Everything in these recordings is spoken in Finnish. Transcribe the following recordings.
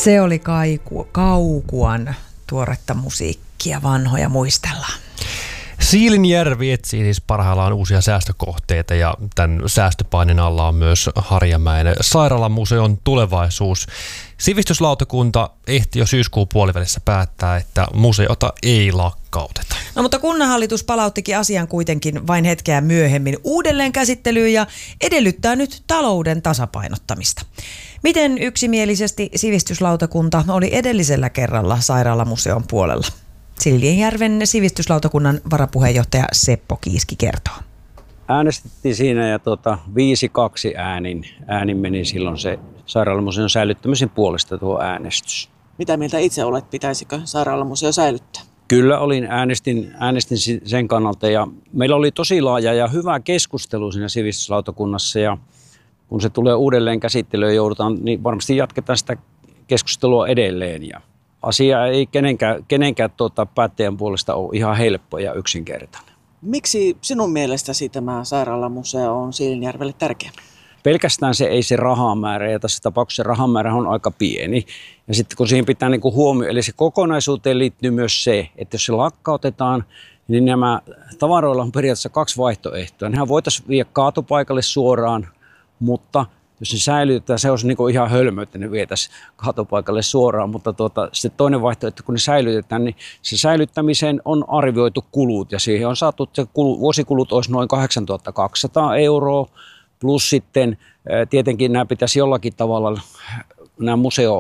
Se oli Kaukuan tuoretta musiikkia, vanhoja muistellaan. Siilinjärvi etsii siis parhaillaan uusia säästökohteita ja tämän säästöpaineen alla on myös Harjamäen sairaalamuseon tulevaisuus. Sivistyslautakunta ehti jo syyskuun puolivälissä päättää, että museota ei lakkauteta. No mutta kunnanhallitus palauttikin asian kuitenkin vain hetkeä myöhemmin uudelleen käsittelyyn ja edellyttää nyt talouden tasapainottamista. Miten yksimielisesti sivistyslautakunta oli edellisellä kerralla sairaalamuseon puolella? Siilinjärven sivistyslautakunnan varapuheenjohtaja Seppo Kiiski kertoo. Äänestettiin siinä ja 5-2 äänin meni silloin se sairaalamuseon säilyttämisen puolesta tuo äänestys. Mitä mieltä itse olet, pitäisikö sairaalamuseo säilyttää? Kyllä äänestin sen kannalta ja meillä oli tosi laaja ja hyvä keskustelu siinä sivistyslautakunnassa ja kun se tulee uudelleen käsittelyyn joudutaan, niin varmasti jatketaan sitä keskustelua edelleen ja asia ei kenenkään päättäjän puolesta ole ihan helppo ja yksinkertainen. Miksi sinun mielestäsi tämä sairaalamuseo on Siilinjärvelle tärkeä? Pelkästään se ei se rahamäärä, ja tässä tapauksessa rahamäärä on aika pieni. Ja sitten kun siihen pitää huomioon, eli se kokonaisuuteen liittyy myös se, että jos se lakkautetaan, niin nämä tavaroilla on periaatteessa 2 vaihtoehtoa. Nehän voitaisiin viedä kaatopaikalle suoraan, mutta jos se säilytetään, se olisi ihan hölmö, että ne vietäisiin kaatopaikalle suoraan, mutta sitten toinen vaihtoehto, kun ne säilytetään, niin se säilyttämiseen on arvioitu kulut ja siihen on saatu, että vuosikulut olisi noin 8200 €, plus sitten tietenkin nämä pitäisi jollakin tavalla, nämä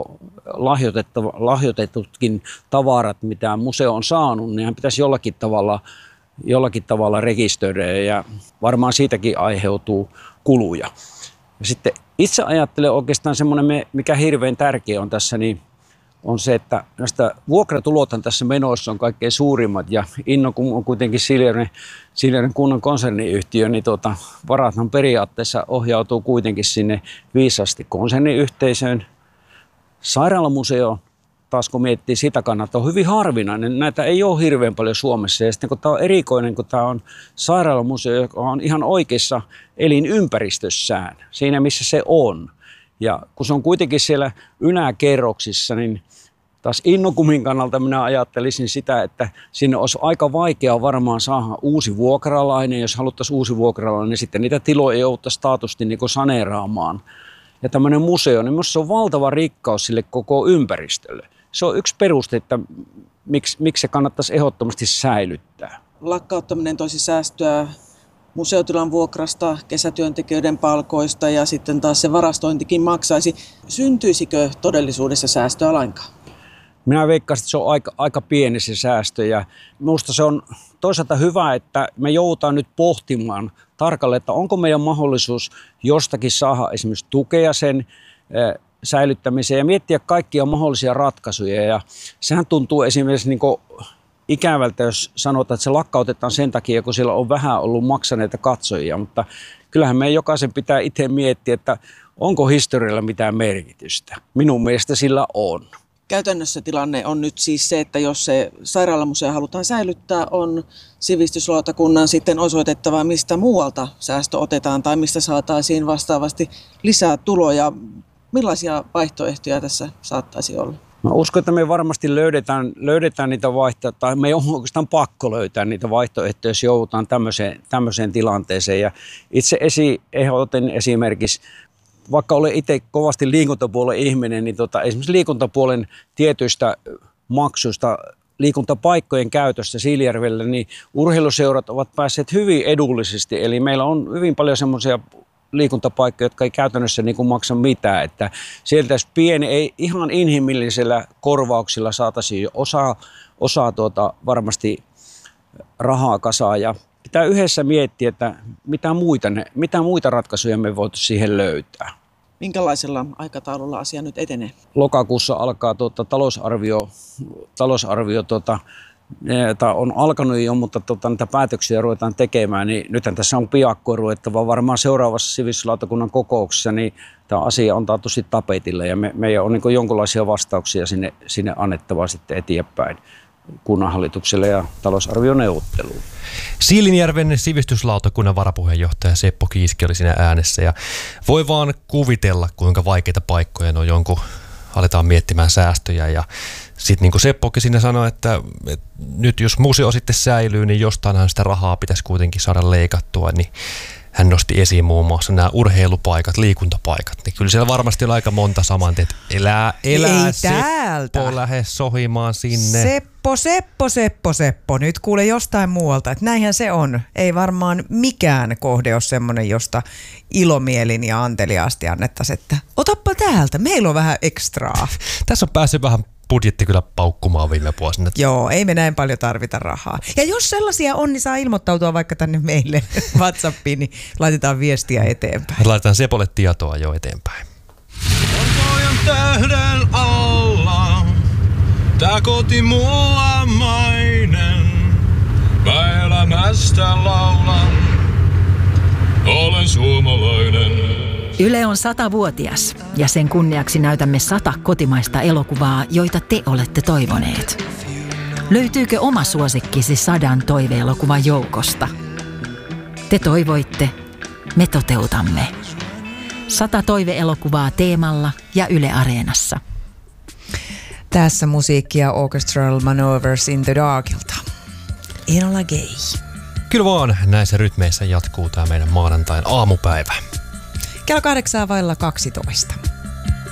lahjoitetutkin tavarat, mitä museo on saanut, niin pitäisi jollakin tavalla rekisteröidä ja varmaan siitäkin aiheutuu kuluja. Ja sitten itse ajattelen oikeastaan semmoinen, mikä hirveän tärkeä on tässä, niin on se, että näistä vuokratulothan tässä menoissa on kaikkein suurimmat ja Innokun on kuitenkin Siilinjärven kunnan konserniyhtiö, niin varathan periaatteessa ohjautuu kuitenkin sinne viisaasti konserniyhteisöön. Sairaalamuseo taas kun miettii sitä kannalta, on hyvin harvinainen. Näitä ei ole hirveän paljon Suomessa. Ja sitten kun tämä on erikoinen, kun tämä on sairaalamuseo, joka on ihan oikeassa elinympäristössään, siinä missä se on. Ja kun se on kuitenkin siellä yläkerroksissa, niin taas Innokumin kannalta minä ajattelisin sitä, että sinne olisi aika vaikea varmaan saada uusi vuokralainen. Jos haluttaisiin uusi vuokralainen, niin sitten niitä tiloja jouduttaisiin taatusti saneeraamaan. Ja tämmöinen museo, niin minusta se on valtava rikkaus sille koko ympäristölle. Se on yksi peruste, että miksi se kannattaisi ehdottomasti säilyttää. Lakkauttaminen toisi säästöä museotilan vuokrasta, kesätyöntekijöiden palkoista ja sitten taas se varastointikin maksaisi. Syntyisikö todellisuudessa säästöä lainkaan? Minä veikkaisin, että se on aika pieni se säästö ja minusta se on toisaalta hyvä, että me joudutaan nyt pohtimaan tarkalleen, että onko meidän mahdollisuus jostakin saada esimerkiksi tukea sen säilyttämiseen ja miettiä kaikkia mahdollisia ratkaisuja. Ja sehän tuntuu esimerkiksi ikävältä, jos sanotaan, että se lakkautetaan sen takia, kun siellä on vähän ollut maksaneita katsojia, mutta kyllähän meidän jokaisen pitää itse miettiä, että onko historialla mitään merkitystä. Minun mielestä sillä on. Käytännössä tilanne on nyt siis se, että jos se sairaalamuseo halutaan säilyttää, on sivistyslautakunnan sitten osoitettava, mistä muualta säästö otetaan tai mistä saataisiin vastaavasti lisää tuloja. Millaisia vaihtoehtoja tässä saattaisi olla? Mä uskon, että me varmasti löydetään niitä vaihtoehtoja, tai me on oikeastaan pakko löytää niitä vaihtoehtoja, jos joudutaan tämmöiseen tilanteeseen. Ja itse ehdotin esimerkiksi, vaikka olen itse kovasti liikuntapuolen ihminen, niin esimerkiksi liikuntapuolen tietyistä maksuista, liikuntapaikkojen käytöstä Siilinjärvellä, niin urheiluseurat ovat päässeet hyvin edullisesti. Eli meillä on hyvin paljon semmoisia liikuntapaikkoja, jotka ei käytännössä maksa mitään. Että sieltä jos ei ihan inhimillisellä korvauksilla saataisiin osaa varmasti rahaa kasaan. Ja pitää yhdessä miettiä, että mitä muita ratkaisuja me voitaisiin siihen löytää. Minkälaisella aikataululla asia nyt etenee? Lokakuussa alkaa talousarvio on alkanut jo, mutta näitä päätöksiä ruvetaan tekemään, niin nythän tässä on piakkoin ruvettava. Varmaan seuraavassa sivistyslautakunnan kokouksessa niin tämä asia on taatusti tapetilla ja meidän on jonkinlaisia vastauksia sinne annettavaa sitten eteenpäin kunnanhallitukselle ja talousarvioneuvotteluun. Siilinjärven sivistyslautakunnan varapuheenjohtaja Seppo Kiiski oli siinä äänessä ja voi vaan kuvitella, kuinka vaikeita paikkoja on jonkun aletaan miettimään säästöjä. Ja sitten niin kuin Seppokin siinä sanoi, että nyt jos museo sitten säilyy, niin jostainhan sitä rahaa pitäisi kuitenkin saada leikattua, niin hän nosti esiin muun muassa nämä urheilupaikat, liikuntapaikat. Niin kyllä siellä varmasti on aika monta saman, että elää Seppo lähes sohimaan sinne. Seppo. Nyt kuule jostain muualta, että näinhän se on. Ei varmaan mikään kohde ole semmoinen, josta ilomielin ja anteliaasti annettaisiin, että otappa täältä, meillä on vähän ekstraa. Tässä on päässyt vähän budjetti kyllä paukkumaan viime vuosina. Joo, ei me näin paljon tarvita rahaa. Ja jos sellaisia on, niin saa ilmoittautua vaikka tänne meille WhatsAppiin, niin laitetaan viestiä eteenpäin. Laitetaan Sepolle tietoa jo eteenpäin. Valkojan tähden alla, tää koti mulla mainen. Mä elämästä laulan, olen suomalainen. Yle on 100-vuotias ja sen kunniaksi näytämme 100 kotimaista elokuvaa, joita te olette toivoneet. Löytyykö oma suosikkisi 100 toiveelokuvan joukosta? Te toivoitte, me toteutamme. 100 toiveelokuvaa Teemalla ja Yle Areenassa. Tässä musiikkia Orchestral Maneuvers in the Darkilta. Enola Gay. Kyllä vaan näissä rytmeissä jatkuu tämä meidän maanantain aamupäivä. Kello 8:12.